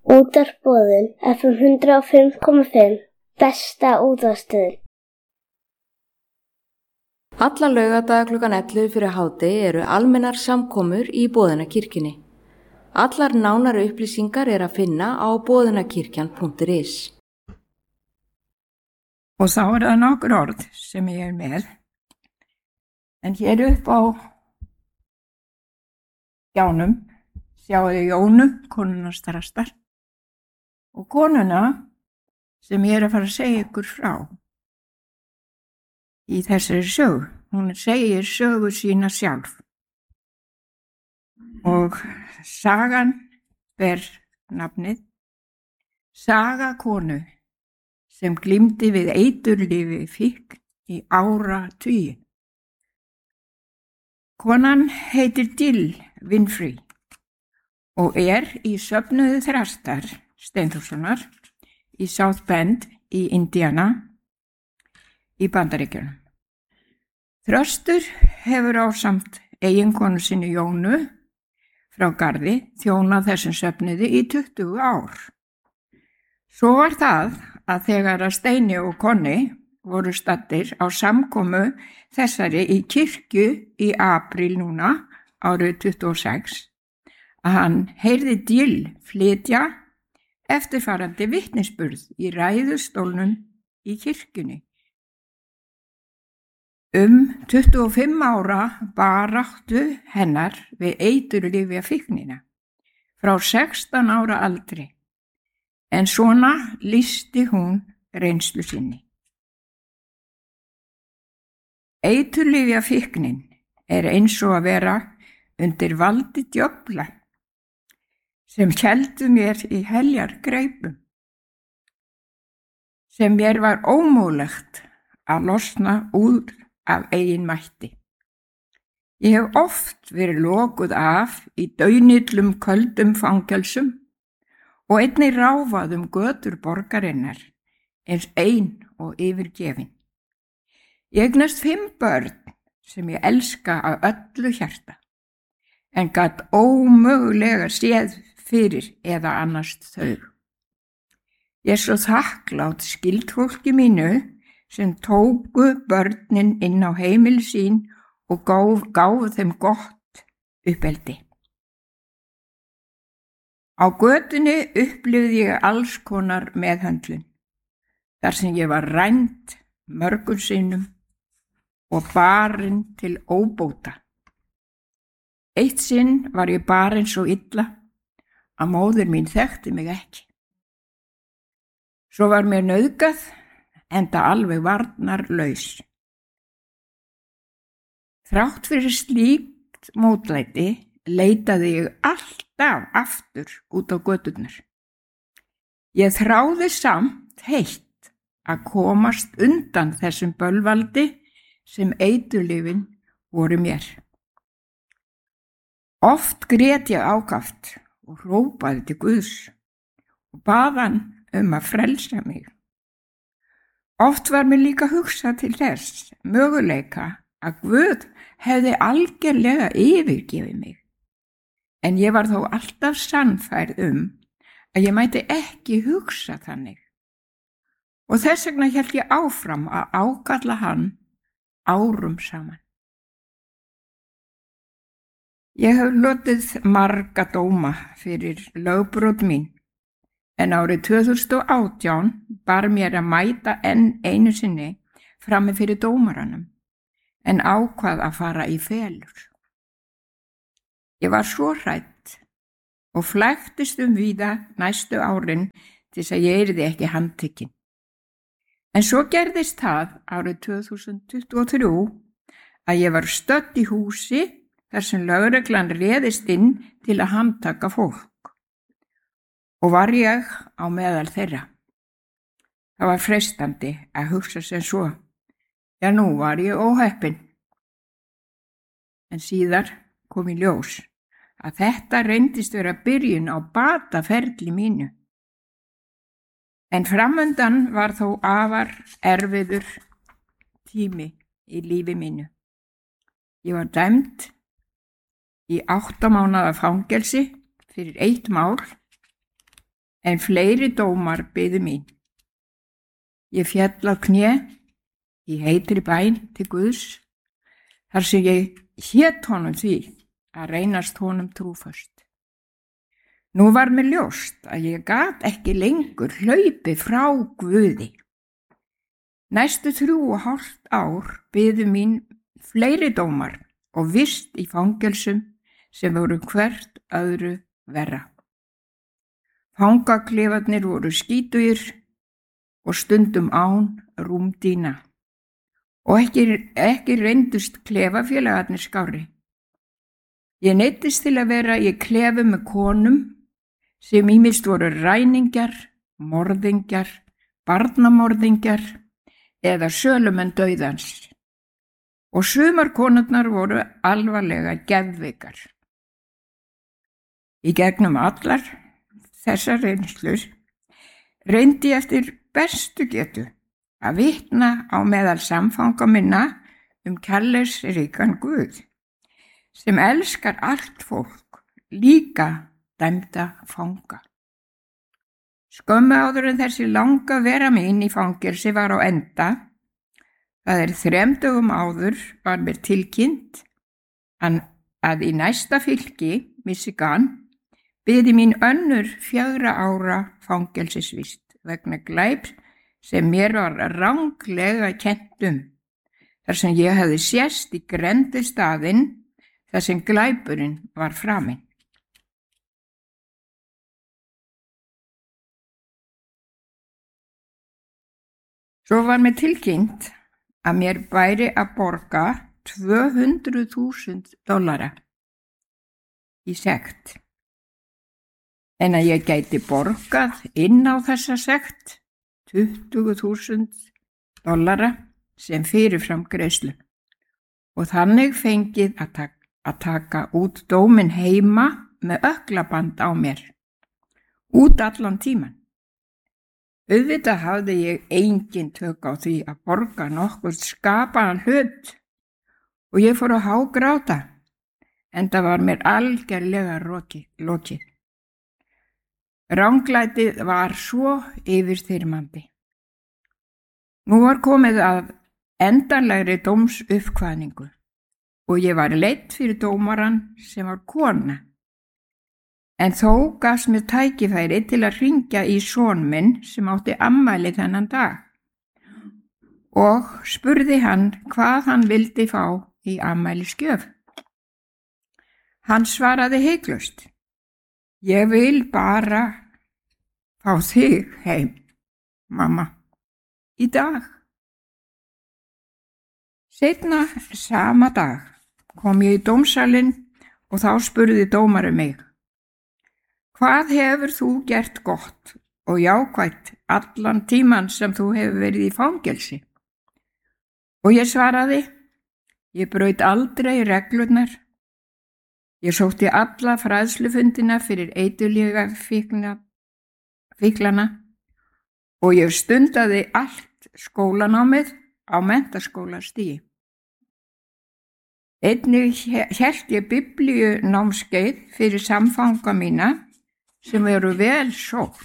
Útvarpsboðun FM 105,5 besta útvarpsstöðin. Alla laugardaga klukkan 11 fyrir hádegi eru almennar samkomur í Boðunarkirkjunni. Allar nánari upplýsingar er að finna á boðunarkirkjan.is. Og þá er það nokkur orð sem ég er með. En hér upp á skjánum sjáu þið Jónu, konuna Strastar, og konuna sem ég er að fara að segja ykkur frá í þessari sögu. Hún segir sögu sína sjálf og sagan ber nafnið Saga konu sem glímdi við eiturlyfi fíkn í áratugi. Konan heitir Jill Winfrey og er í söfnuði Þrastar Steinþórssonar í South Bend í Indiana í Bandaríkjunum. Þröstur hefur ásamt eiginkonu sinni Jónu frá Garði þjónað þessum söfnuði í 20 ár. Svo var það að þegar að Steini og Konni voru staddir á samkomu þessari í kirkju í apríl núna árið 26 að hann heyrði Jill flytja eftirfarandi vitnisburð í ræðustólnum í kirkjunni. 25 ára baráttu hennar við eiturlyfjafíknina frá 16 ára aldri, en svona lýsti hún reynslu sinni. Eiturlyfjafíknin er eins og að vera undir valdi djöfla sem héldu mér í heljargreipum, sem mér var ómögulegt að losna úr af eigin mætti. Ég hef oft verið lokuð af í daunillum köldum fangelsum og einnig ráfað götur borgarinnar eins ein og yfirgefin. Ég eignast 5 börn sem ég elska af öllu hjarta, en gat ómögulega séð fyrir eða annast þau. Ég er svo þakklát skyldfólki mínu sem tóku börnin inn á heimili sín og gáfu þeim gott uppeldi. Á götunni upplifði ég alls konar meðhöndlun, þar sem ég var rænd mörgum sinnum og barin til óbóta. Eitt sinn var ég barin svo illa að móðir mín þekkti mig ekki. Svo var mér nauðgað, enda alveg varnarlaus. Þrátt fyrir slíkt mótlæti leitaði ég alltaf aftur út á göturnar. Ég þráði samt heitt að komast undan þessum bölvaldi sem eiturlyfin voru mér. Oft grét ég ákaft og hrópaði til Guðs og bað hann að frelsa mig. Oft var mér líka hugsað til þess möguleika að Guð hefði algerlega yfirgefið mig, en ég var þó alltaf sannfærð að ég mætti ekki hugsa þannig. Og þess vegna hélt ég áfram að ákalla hann árum saman. Ég hef hlotið marga dóma fyrir lögbrot mín, en árið 2018 bar mér að mæta enn einu sinni frammi fyrir dómaranum, en ákvað að fara í felur. Ég var svo hrædd og flæktist víða næstu árin til þess að ég yrði ekki handtekinn. En svo gerðist það árið 2023 að ég var stödd í húsi þar sem lögreglan réðist inn til að handtaka fólk. Og var ég á meðal þeirra. Það var freistandi að hugsa sem svo, já nú var ég óheppin. En síðar kom í ljós að þetta reyndist vera byrjun á bataferli mínu. En framundan var þó afar erfiður tími í lífi mínu. Ég var dæmd í 8 mánaða fangelsi fyrir 1 mál en fleiri dómar biðu mín. Ég féll á kné í heitri bæn til Guðs, þar sem ég hét honum því að reynast honum trúföst. Nú var mér ljóst að ég gat ekki lengur hlaupið frá Guði. Næstu 3,5 ár biðu mín fleiri dómar og vist í fangelsum sem voru hvert öðru verra. Fangaklefarnir voru skítugir og stundum án rúmdýna og ekki reyndust klefafélagarnir skárri. Ég neyddist til að vera í klefu með konum sem ýmist voru ræningjar, morðingjar, barnamorðingjar eða sölumenn dauðans og sumar konurnar voru alvarlega geðveikar. Í gegnum allar þessar reynslur reyndi ég eftir bestu getu að vitna á meðal samfanga minna kærleiksríkan Guð sem elskar allt fólk, líka dæmda fanga. Skömmu áður en þessi langa vera mín í fangelsi var á enda, það 3 dögum áður var mér tilkynnt að í næsta fylki, Michigan, biði mín önnur 4 ára fangelsisvist vegna glæps sem mér var ranglega kennt þar sem ég hefði sést í grendistaðinn þar sem glæpurinn var framinn. Svo var mér tilkynnt að mér bæri að borga $200,000 í sekt, en að ég gæti borgað inn á þessa sekt $20,000 sem fyrirfram greiðslu og þannig fengið að taka út dóminn heima með öglaband á mér, út allan tíman. Auðvitað hafði ég engin tök á því að borga nokkuð skapaðan hlut og ég fór að hágráta, enda var mér algerlega lokið. Ranglætið var svo yfirþyrmandi. Nú var komið að endanlegri dómsuppkvaðningu og ég var leidd fyrir dómarann sem var kona. En þó gafst mér tækifæri til að hringja í son minn sem átti afmæli þennan dag og spurði hann hvað hann vildi fá í afmælisgjöf. Hann svaraði hiklaust: Ég vil bara fá þig heim, mamma, í dag. Seinna sama dag kom ég í dómsalinn og þá spurði dómarinn mig: Hvað hefur þú gert gott og jákvætt allan tíman sem þú hefur verið í fangelsi? Og ég svaraði: Ég braut aldrei reglurnar. Ég sótti alla fræðslufundina fyrir eiturlyfjafíklana og ég stundaði allt skólanámið á menntaskólastigi. Einnig hélt ég biblíunámskeið fyrir samfanga mína sem eru vel sótt.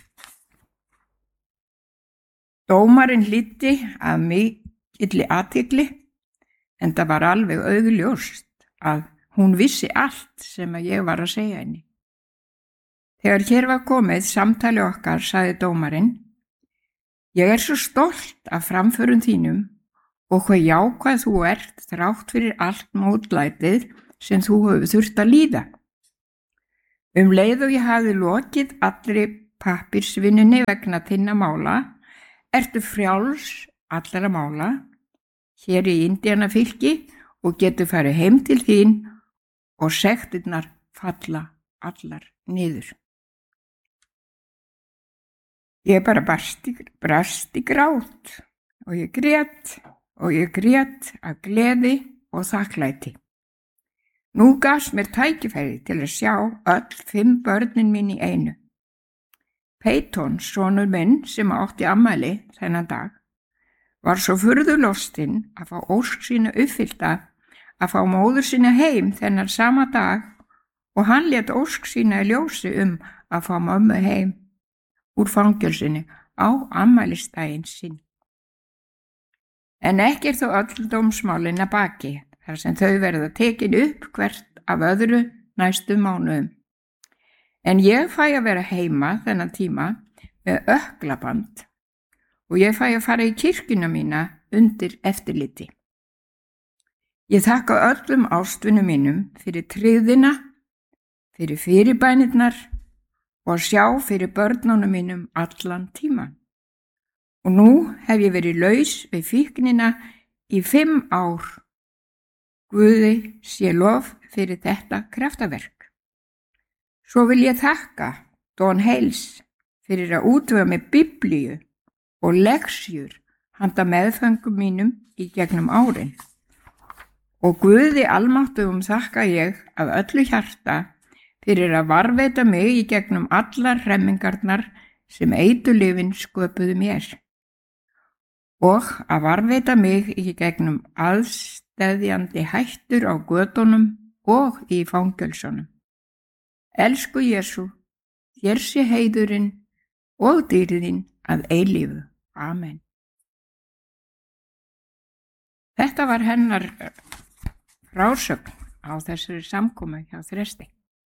Dómarinn hlýddi af mikilli athygli, en það var alveg augljóst að hún vissi allt sem ég var að segja henni. Þegar hér var komið samtali okkar, sagði dómarinn: Ég svo stolt af framförum þínum og hvað jákvæð þú ert þrátt fyrir allt mótlætið sem þú hefur þurft að líða. Leið og ég hafði lokið allri pappírsvinnunni vegna þinna mála, ertu frjáls allra mála hér í Indíánafylki og getur farið heim til þín og sektirnar falla allar niður. Ég bara brast í grát og ég grét af gleði og þakklæti. Nú gafst mér tækifæri til að sjá öll 5 börnin mín í einu. Peyton, sonur minn sem átti afmæli þennan dag, var svo furðulostinn að fá ósk sína uppfyllta að fá móður sína heim þennan sama dag og hann lét ósk sína í ljósi að fá mömmu heim úr fangelsinu á afmælistaginn sinn. En ekki þó öll dómsmálin að baki, þar sem þau verða tekin upp hvert af öðru næstu mánuðum. En ég fæ að vera heima þennan tíma með ökklaband og ég fæ að fara í kirkjuna mína undir eftirliti. Ég þakka öllum ástvinum mínum fyrir tryggðina, fyrir fyrirbænirnar og að sjá fyrir börnunum mínum allan tíman. Og nú hef ég verið laus við fíknina í 5 ár. Guði sé lof fyrir þetta kraftaverk. Svo vil ég þakka Don Hales fyrir að útvega mig Biblíu og leksjur handa meðföngum mínum í gegnum árin. Og Guði almáttugum þakka ég af öllu hjarta fyrir að varðveita mig í gegnum allar hremmingarnar sem eitulyfin sköpuðu mér og að varðveita mig í gegnum aðsteðjandi hættur á götunum og í fangelsunum. Elsku Jesú, þér sé heiðurinn og dýrðin að eilífu. Amen. Þetta var hennar frásögn á þessari samkomu hjá Þresti.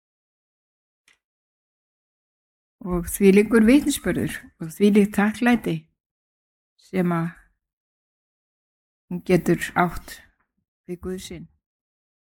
Og þvílíkur vitnisburður og þvílíkt þakklæti sem að hún getur átt við Guð sinn.